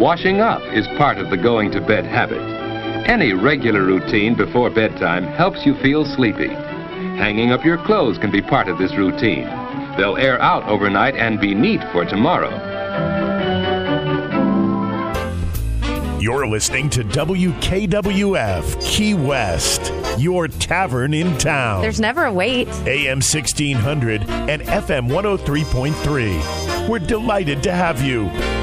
Washing up is part of the going to bed habit. Any regular routine before bedtime helps you feel sleepy. Hanging up your clothes can be part of this routine. They'll air out overnight and be neat for tomorrow. You're listening to WKWF Key West, your tavern in town. There's never a wait. AM 1600 and FM 103.3. We're delighted to have you.